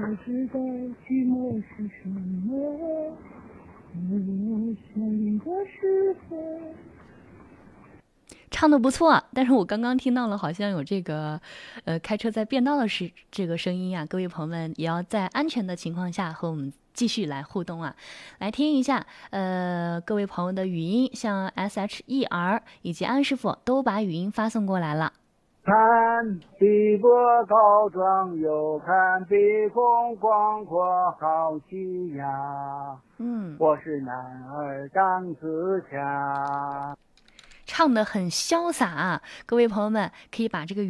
知道寂寞是什么，我想你的时候。 唱的不错，但是我刚刚听到了，好像有这个，开车在变道的这个声音呀。各位朋友们也要在安全的情况下和我们继续来互动啊，来听一下，各位朋友的语音，像 SHER 以及安师傅都把语音发送过来了。 看碧波高壮，又看碧空广阔，好奇呀！我是男儿张自强。 唱得很潇洒啊，各位朋友们可以把这个